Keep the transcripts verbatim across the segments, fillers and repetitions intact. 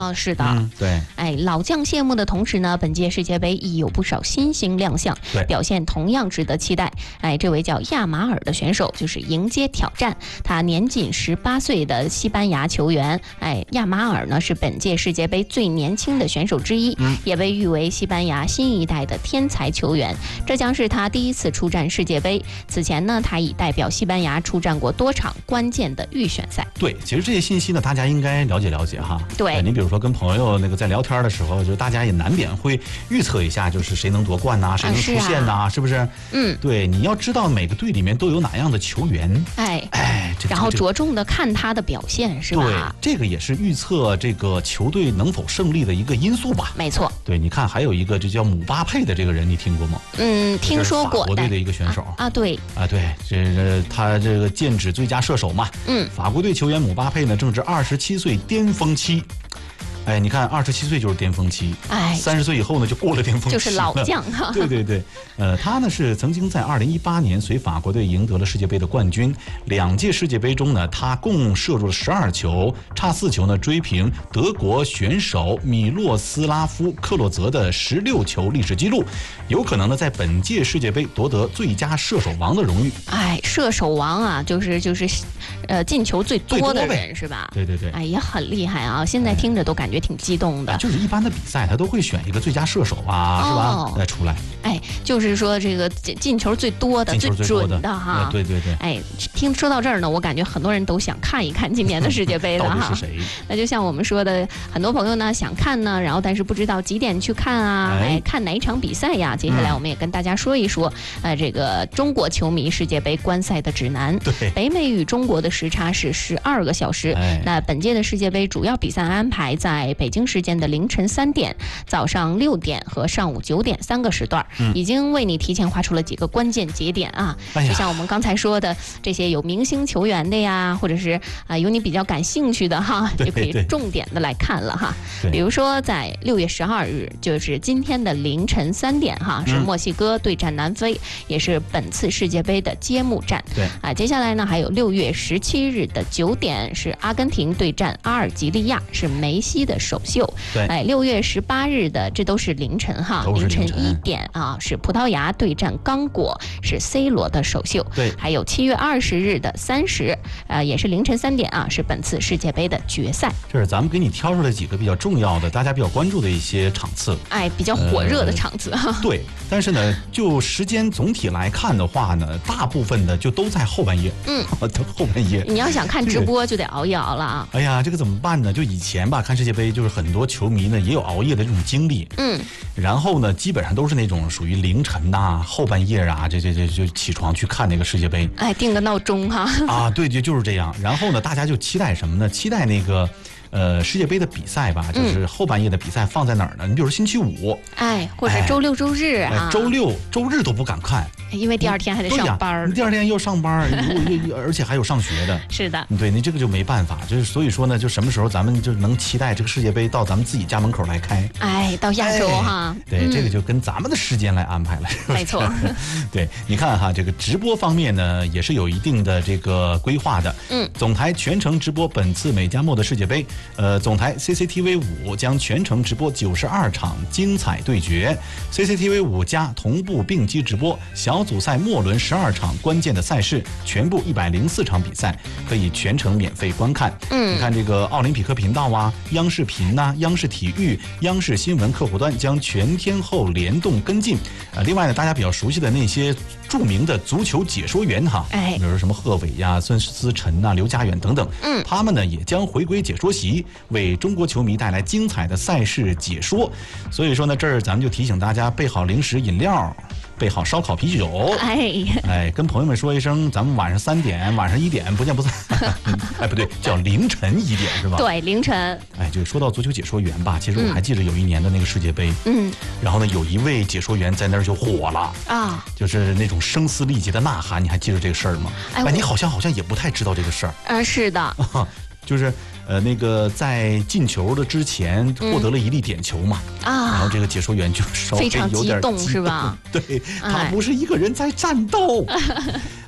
哦，是的， 嗯，对， 哎，老将谢幕的同时呢，本届世界杯亦有不少新星亮相，表现同样值得期待。哎，这位叫亚马尔的选手就是迎接挑战，他年仅十八岁的西班牙球员，哎，亚马尔呢是本届世界杯最年轻的选手之一，嗯、也被誉为西班牙新一代的天才球员。这将是他第一次出战世界杯。此前呢，他已代表西班牙出战过多场关键的预选赛。 对，其实这些信息呢，大家应该了解了解哈。 对， 呃、你比如说跟朋友那个在聊天的时候，就大家也难免会预测一下，就是谁能夺冠呐、啊，谁能出现呐、啊，是不是？ 嗯， 对，你要知道每个队里面都有哪样的球员， 哎哎，这个、 然后着重的看他的表现，是吧？ 对，这个也是预测这个球队能否胜利的一个因素吧？ 没错。 对，你看还有一个这叫姆巴佩的这个人，你听过吗？ 嗯，听说过。 法国队的一个选手啊, 啊，对啊，对，这他这个剑指最佳射手嘛。 嗯， 法国队球员姆巴佩呢，正值二十七岁巅峰期。哎，你看，二十七岁就是巅峰期， 哎， 三十岁以后呢就过了巅峰期， 就是老将哈。 对对对，呃，他呢是曾经在二零一八年随法国队赢得了世界杯的冠军，两届世界杯中呢，他共射入了十二球，差四球呢追平德国选手米洛斯拉夫克洛泽的十六球历史纪录，有可能呢在本届世界杯夺得最佳射手王的荣誉。 哎，射手王啊，就是就是，呃，进球最多的人是吧？ 对对对， 哎，也很厉害啊！现在听着都感觉。觉挺激动的， 就是一般的比赛，他都会选一个最佳射手啊，哦、是吧？再出来。 哎，就是说这个进球最多的、 最准的哈。 对对对。 哎，听说到这儿呢，我感觉很多人都想看一看今年的世界杯了哈。 到底是谁？ 那就像我们说的，很多朋友呢想看呢，然后但是不知道几点去看啊？哎，哎看哪一场比赛呀？接下来我们也跟大家说一说，嗯、呃，这个中国球迷世界杯观赛的指南。 对。 北美与中国的时差是十二个小时。 哎。 那本届的世界杯主要比赛安排在北京时间的凌晨三点、早上六点和上午九点三个时段，嗯、已经为你提前划出了几个关键节点啊。 哎、 就像我们刚才说的，这些有明星球员的呀，或者是啊、呃、有你比较感兴趣的哈，就可以重点的来看了哈。比如说在六月十二日，就是今天的凌晨三点哈，是墨西哥对战南非，嗯、也是本次世界杯的揭幕战。 对啊，接下来呢还有六月十七日的九点是阿根廷对战阿尔及利亚，是梅西的首秀。 对， 哎，六月十八日的这都是凌晨哈， 凌晨一点啊，是葡萄牙对战刚果，是 C 罗的首秀。 对， 还有七月二十日的三十，呃，也是凌晨三点啊，是本次世界杯的决赛。 这是咱们给你挑出来几个比较重要的、大家比较关注的一些场次， 哎，比较火热的场次哈、 呃。对，但是呢，就时间总体来看的话呢，大部分的就都在后半夜。 嗯， 都后半夜。 你要想看直播，就得熬夜熬了啊。 哎呀，这个怎么办呢？就以前吧，看世界杯就是很多球迷呢也有熬夜的这种经历。 嗯， 然后呢，基本上都是那种属于凌晨呐、啊、后半夜啊，这这这就起床去看那个世界杯。 哎，定个闹钟哈。 啊，对，就就是这样。然后呢，大家就期待什么呢？期待那个。呃，世界杯的比赛吧，就是后半夜的比赛放在哪儿呢？你比如说星期五， 哎，或者周六周日啊， 哎、周六周日都不敢看， 因为第二天还得上班， 你第二天又上班，而且还有上学的。 是的， 对你这个就没办法，就是所以说呢，就什么时候咱们就能期待这个世界杯到咱们自己家门口来开？ 哎，到亚洲哈， 哎、对、嗯，这个就跟咱们的时间来安排了。 没错， 对，你看哈，这个直播方面呢，也是有一定的这个规划的。 嗯， 总台全程直播本次美加墨的世界杯，呃，总台。C C T V 五将全程直播九十二场精彩对决 ，C C T V 五加同步并机直播小组赛末轮十二场关键的赛事，全部一百零四场比赛可以全程免费观看。 嗯， 你看这个奥林匹克频道啊、央视频呐、啊、央视体育、央视新闻客户端将全天候联动跟进。呃，另外呢，大家比较熟悉的那些著名的足球解说员哈， 哎， 比如什么贺炜呀、孙思辰呐、刘家远等等， 嗯， 他们呢也将回归解说席，为中国球迷带来精彩的赛事解说。所以说呢，这儿咱们就提醒大家备好零食饮料，备好烧烤啤酒， 哎哎，跟朋友们说一声，咱们晚上三点、晚上一点不见不散。哎，不对，叫凌晨一点是吧？ 对，凌晨。 哎，就说到足球解说员吧，其实我还记得有一年的那个世界杯， 嗯，然后呢，有一位解说员在那儿就火了啊， 就是那种声嘶力竭的呐喊，你还记得这个事儿吗？ 哎， 哎你好像好像也不太知道这个事儿。 啊，是的， 就是呃，那个在进球的之前获得了一粒点球嘛， 嗯、啊， 然后这个解说员就稍微有点激动是吧？ 对，他不是一个人在战斗。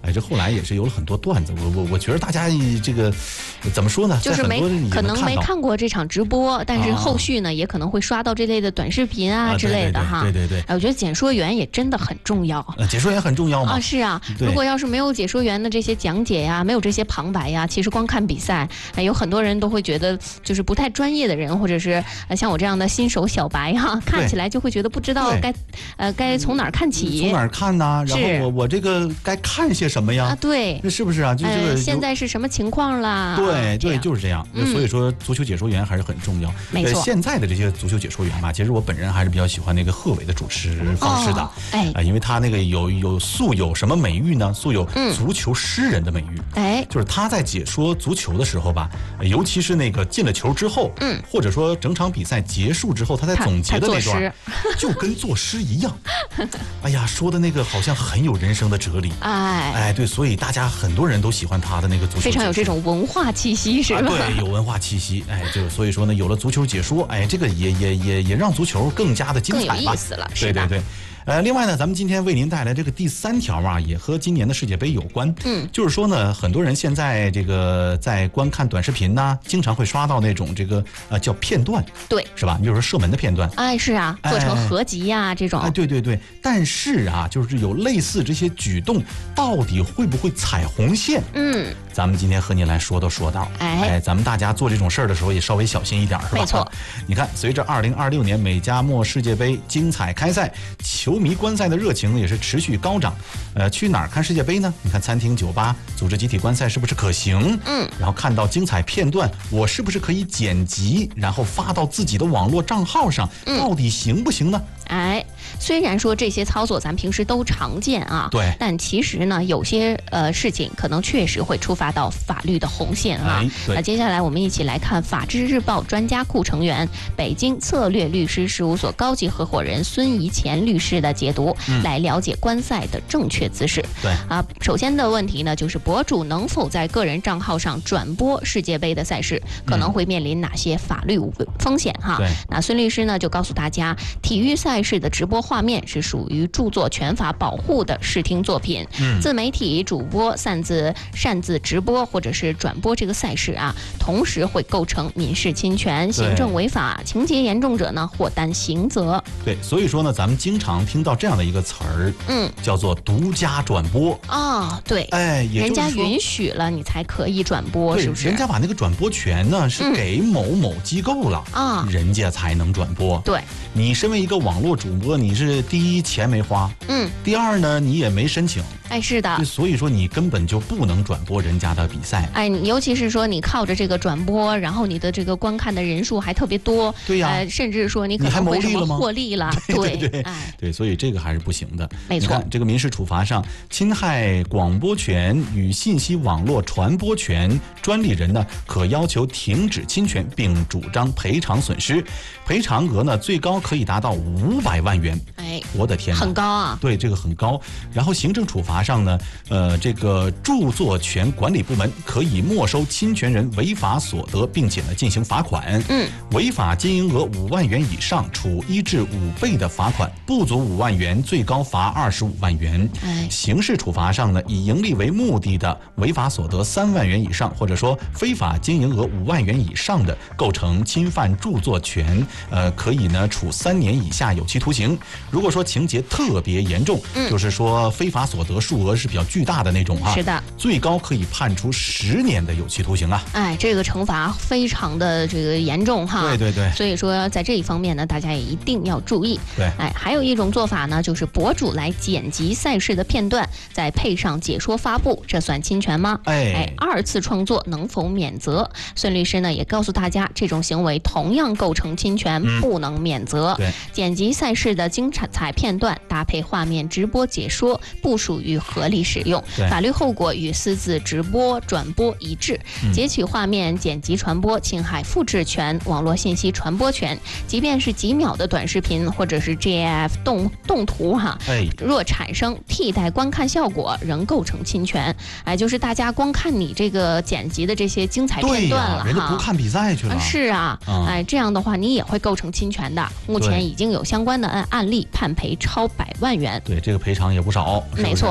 哎，这后来也是有了很多段子。我我我觉得大家这个怎么说呢？ 就是没可能没看看过这场直播，但是后续呢、啊、也可能会刷到这类的短视频啊、啊之类的哈。 对对 对, 对, 对, 对， 我觉得解说员也真的很重要。 呃，解说员很重要吗？ 啊，是啊。如果要是没有解说员的这些讲解呀，没有这些旁白呀，其实光看比赛，哎，有很多人都会觉得就是不太专业的人，或者是呃像我这样的新手小白哈，看起来就会觉得不知道该呃该从哪儿看起。 从哪儿看呢？然后我我这个该看些什么呀？ 啊，对， 那是不是啊？就这个、 呃、现在是什么情况啦？ 对对，就是这样。 嗯、 所以说，足球解说员还是很重要。 没错。 呃、现在的这些足球解说员吧，其实我本人还是比较喜欢那个贺炜的主持方式的。哦、 哎、 呃，因为他那个有有素有什么美誉呢？素有足球诗人的美誉。 哎、嗯， 就是他在解说足球的时候吧，尤其是那个进了球之后， 嗯， 或者说整场比赛结束之后，他在总结的那段，就跟作诗一样。哎呀，说的那个好像很有人生的哲理。 哎哎，对，所以大家很多人都喜欢他的那个足球， 非常有这种文化气息，是吧？ 啊、对，有文化气息。哎，就所以说呢，有了足球解说，哎，这个也也也也让足球更加的精彩吧， 更有意思了。是的，对对对。呃，另外呢，咱们今天为您带来这个第三条啊，也和今年的世界杯有关。 嗯， 就是说呢，很多人现在这个在观看短视频呢，经常会刷到那种这个呃叫片段， 对， 是吧？你比如说射门的片段， 哎，是啊，做成合集呀、啊、这种。 哎，对对对。但是啊，就是有类似这些举动，到底会不会踩红线？ 嗯， 咱们今天和您来说道说道。 哎， 哎，咱们大家做这种事儿的时候也稍微小心一点，是吧？ 没错。 你看，随着二零二六年美加墨世界杯精彩开赛，球迷观赛的热情也是持续高涨。呃，去哪儿看世界杯呢？你看餐厅、酒吧组织集体观赛是不是可行？ 嗯， 然后看到精彩片段，我是不是可以剪辑，然后发到自己的网络账号上？ 嗯、 到底行不行呢？ 哎，虽然说这些操作咱平时都常见啊， 对， 但其实呢，有些呃事情可能确实会触发到法律的红线啊。 哎、 那接下来我们一起来看《法制日报》专家库成员、北京策略律师事务所高级合伙人孙怡乾律师的解读， 嗯、 来了解观赛的正确姿势。 对啊，首先的问题呢，就是博主能否在个人账号上转播世界杯的赛事，可能会面临哪些法律风险哈？ 对， 那孙律师呢就告诉大家，体育赛事的直播画面是属于著作权法保护的视听作品， 嗯， 自媒体主播擅自擅自直播或者是转播这个赛事啊，同时会构成民事侵权、行政违法，情节严重者呢或担刑责。 对，所以说呢，咱们经常听到这样的一个词儿， 嗯， 叫做独家转播。 哦，对， 哎，也人家允许了，你才可以转播，是不是？ 人家把那个转播权呢是给某某机构了啊、 嗯，人家才能转播。 对， 你身为一个网络主播，你是第一钱没花， 嗯， 第二呢你也没申请， 哎，是的， 所以说你根本就不能转播人家的比赛。 哎，尤其是说你靠着这个转播，然后你的这个观看的人数还特别多， 对呀、 呃，甚至说你可能会什么获利了， 对对 对, 对, 哎、 对，所以这个还是不行的。 没错， 你看这个民事处罚上，侵害广播权与信息网络传播权专利人呢，可要求停止侵权，并主张赔偿损失，赔偿额呢最高可以达到五百万元。 哎， 我的天， 很高啊！ 对，这个很高。然后行政处罚上呢，呃，这个著作权管理部门可以没收侵权人违法所得，并且呢进行罚款。 嗯， 违法金银额五万元以上，处一至五倍的罚款；不足五万元，最高罚二十五万元。 哎， 刑事处罚上呢，以盈利为目的的违法所得三万元以上，或者说非法金银额五万元以上的，构成侵犯著作权，呃，可以呢处三年以下有期徒刑。如果说情节特别严重， 嗯、 就是说非法所得数额是比较巨大的那种啊， 是的， 最高可以判处十年的有期徒刑啊。 哎，这个惩罚非常的这个严重哈。 对对对。 所以说在这一方面呢，大家也一定要注意。 对。 哎，还有一种做法呢，就是博主来剪辑赛事的片段，再配上解说发布，这算侵权吗？ 哎哎，二次创作能否免责？孙律师呢也告诉大家，这种行为同样构成侵权， 嗯、 不能免责。 对。 剪辑赛事的精彩片段搭配画面直播解说，不属于合理使用，法律后果与私自直播转播一致。 嗯、 截取画面剪辑传播侵害复制权、网络信息传播权，即便是几秒的短视频或者是 G I F 动动图哈， 哎， 若产生替代观看效果，仍构成侵权。哎，就是大家光看你这个剪辑的这些精彩片段了哈， 人家不看比赛去了。 啊是啊， 嗯、 哎，这样的话你也会构成侵权的。目前已经有相关的案案例判赔超百万元。 对，这个赔偿也不少。是不是没错。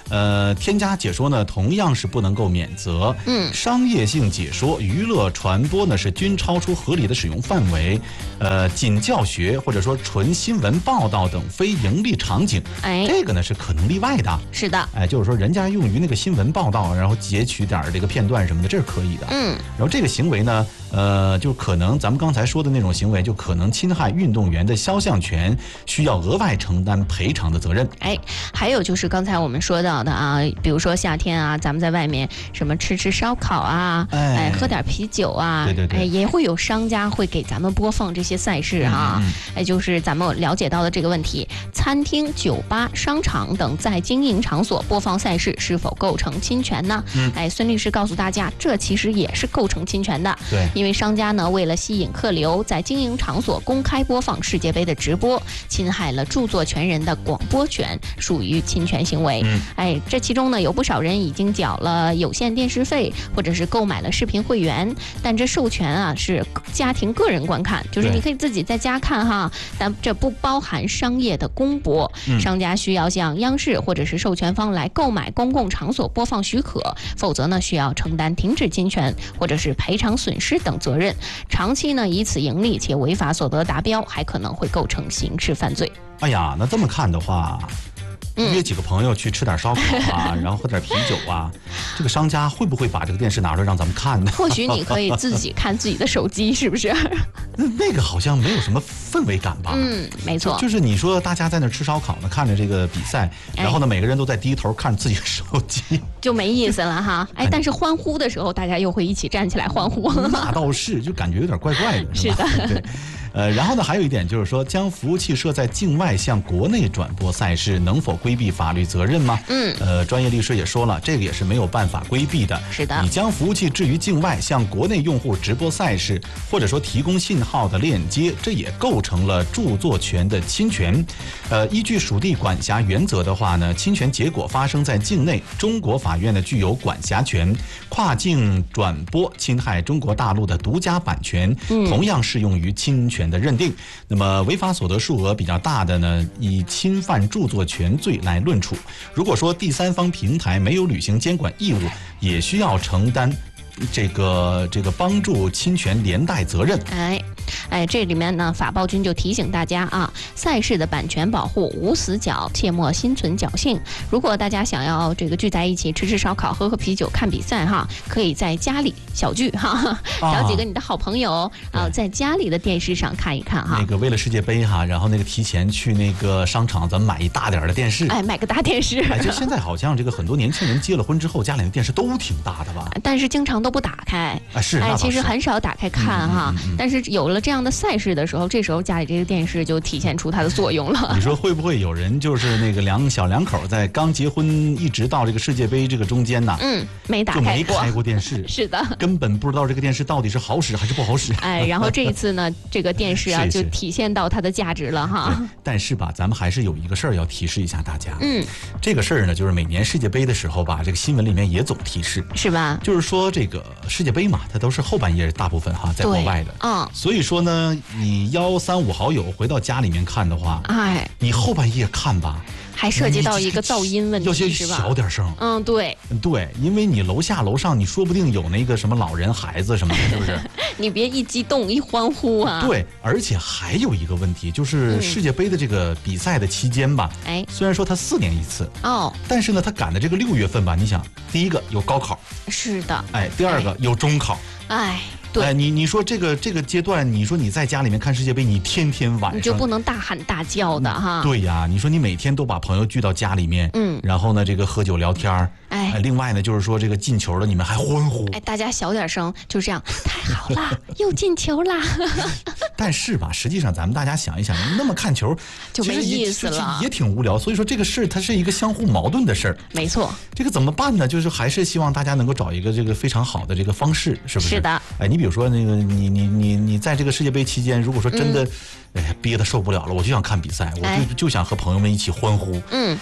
呃，添加解说呢同样是不能够免责。 嗯， 商业性解说、娱乐传播呢是均超出合理的使用范围。呃，仅教学或者说纯新闻报道等非盈利场景， 哎， 这个呢是可能例外的。 是的， 哎，就是说人家用于那个新闻报道，然后截取点这个片段什么的，这是可以的。 嗯， 然后这个行为呢，呃，就可能咱们刚才说的那种行为，就可能侵害运动员的肖像权，需要额外承担赔偿的责任。 哎，还有就是刚才我们说到的啊，比如说夏天啊，咱们在外面什么吃吃烧烤啊，哎，哎喝点啤酒啊， 对对对， 哎，也会有商家会给咱们播放这些赛事啊。 嗯嗯、 哎，就是咱们了解到的这个问题，餐厅、酒吧、商场等在经营场所播放赛事是否构成侵权呢？ 嗯， 哎，孙律师告诉大家，这其实也是构成侵权的。 对， 因为商家呢为了吸引客流，在经营场所公开播放世界杯的直播，侵害了著作权人的广播权，属于侵权行为。 嗯， 哎，这其中呢有不少人已经缴了有线电视费，或者是购买了视频会员，但这授权啊是家庭个人观看，就是你可以自己在家看哈，但这不包含商业的公播。 嗯、 商家需要向央视或者是授权方来购买公共场所播放许可，否则呢需要承担停止侵权或者是赔偿损失等责任。长期呢以此盈利且违法所得达标，还可能会构成刑事犯罪。 哎呀，那这么看的话，约几个朋友去吃点烧烤啊，然后喝点啤酒啊，这个商家会不会把这个电视拿出来让咱们看呢？ 或许你可以自己看自己的手机，是不是？ 那那个好像没有什么氛围感吧？ 嗯，没错。 就是你说大家在那吃烧烤呢，看着这个比赛，然后呢，每个人都在低头看自己的手机， 就没意思了哈。哎，但是欢呼的时候，大家又会一起站起来欢呼。 那倒是，就感觉有点怪怪的， 是吧？ 是的，对。呃，然后呢，还有一点就是说，将服务器设在境外向国内转播赛事，能否规避法律责任吗？ 嗯， 呃，专业律师也说了，这个也是没有办法规避的。 是的， 你将服务器置于境外，向国内用户直播赛事，或者说提供信号的链接，这也构成了著作权的侵权。呃，依据属地管辖原则的话呢，侵权结果发生在境内，中国法院呢具有管辖权。跨境转播侵害中国大陆的独家版权， 嗯、 同样适用于侵权的认定。那么违法所得数额比较大的呢，以侵犯著作权罪来论处。如果说第三方平台没有履行监管义务，也需要承担这个这个帮助侵权连带责任。 哎哎，这里面呢，法报君就提醒大家啊，赛事的版权保护无死角，切莫心存侥幸。如果大家想要这个聚在一起吃吃烧烤、喝喝啤酒、看比赛哈，可以在家里小聚哈，找几个你的好朋友啊，在家里的电视上看一看哈。 那个为了世界杯哈，然后那个提前去那个商场，咱们买一大点的电视。 哎，买个大电视。 哎，就现在好像这个很多年轻人结了婚之后，家里的电视都挺大的吧？ 但是经常都不打开。 哎，是。 哎，其实很少打开看哈， 嗯嗯嗯、 但是有了这样的赛事的时候，这时候家里这个电视就体现出它的作用了。 你说会不会有人就是那个两小两口在刚结婚一直到这个世界杯这个中间呢？ 嗯，没打开过，就没开过电视。 是的， 根本不知道这个电视到底是好使还是不好使。 哎，然后这一次呢，这个电视啊是是就体现到它的价值了哈。 但是吧，咱们还是有一个事儿要提示一下大家。 嗯， 这个事儿呢，就是每年世界杯的时候吧，这个新闻里面也总提示， 是吧？ 就是说这个世界杯嘛，它都是后半夜大部分哈在国外的， 嗯， 所以说呢，你邀三五好友回到家里面看的话， 哎， 你后半夜看吧。 还涉及到一个噪音问题， 要先是吧？ 小点声。 嗯，对对，因为你楼下楼上，你说不定有那个什么老人、孩子什么的，是不是？ 你别一激动一欢呼啊！ 对，而且还有一个问题，就是世界杯的这个比赛的期间吧， 哎、嗯， 虽然说它四年一次哦， 但是呢，它赶的这个六月份吧，你想，第一个有高考， 是的， 哎，第二个、哎、有中考， 哎。对， 哎，你你说这个这个阶段，你说你在家里面看世界杯，你天天晚上你就不能大喊大叫的哈。 对呀，你说你每天都把朋友聚到家里面， 嗯， 然后呢，这个喝酒聊天， 哎， 另外呢，就是说这个进球了，你们还欢呼， 哎，大家小点声，就这样，太好啦，又进球啦。 但是吧，实际上咱们大家想一想，那么看球就没意思了， 也挺无聊。所以说这个事它是一个相互矛盾的事儿。 没错， 这个怎么办呢？就是还是希望大家能够找一个这个非常好的这个方式，是不是？ 是的。 哎，你比如说那个你你你你在这个世界杯期间，如果说真的， 嗯、 哎憋得受不了了，我就想看比赛，我就、哎、就想和朋友们一起欢呼。 嗯。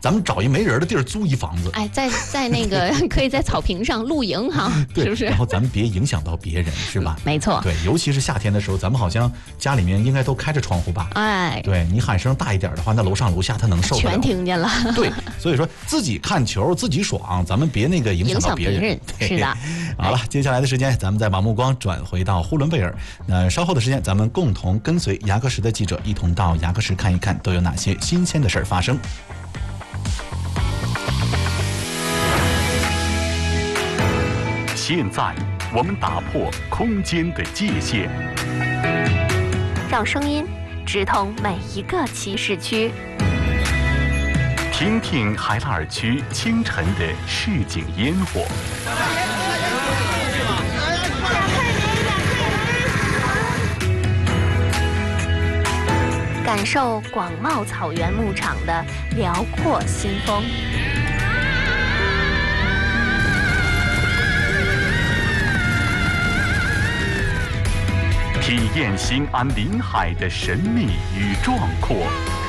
咱们找一没人的地儿租一房子。 哎，在在那个可以在草坪上露营哈，是不是？ 然后咱们别影响到别人，是吧？ 没错。 对，尤其是夏天的时候，咱们好像家里面应该都开着窗户吧？ 哎， 对你喊声大一点的话，那楼上楼下他能受得了？ 全听见了。 对，所以说自己看球自己爽，咱们别那个影响到别人。 影响别人是的。 好了，接下来的时间，咱们再把目光转回到呼伦贝尔。那稍后的时间，咱们共同跟随雅克什的记者一同到雅克什看一看，都有哪些新鲜的事儿发生。 现在我们打破空间的界限， 让声音直通每一个骑士区， 听听海拉尔区清晨的市井烟火， 感受广袤草原牧场的辽阔新风。 体验新安临海的神秘与壮阔。